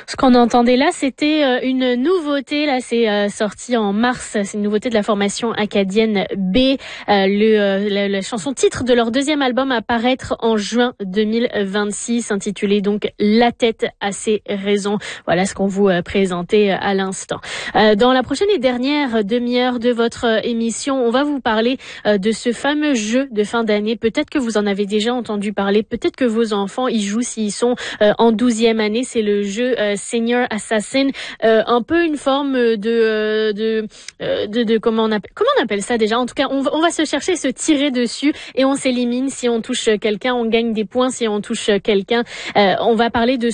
Ce qu'on entendait là, c'était une nouveauté. Là, c'est sorti en mars. C'est une nouveauté de la formation acadienne B. La chanson titre de leur deuxième album à paraître en juin 2026, intitulé donc La tête à ses raisons. Voilà ce qu'on vous présentait à l'instant. Dans la prochaine et dernière demi-heure de votre émission, on va vous parler de ce fameux jeu de fin d'année. Peut-être que vous en avez déjà entendu parler. Peut-être que vos enfants y jouent s'ils sont en 12e année. C'est le jeu Senior Assassin, un peu une forme de comment on appelle ça déjà. En tout cas, on va se chercher, se tirer dessus et on s'élimine si on touche quelqu'un, on gagne des points si on touche quelqu'un. On va parler de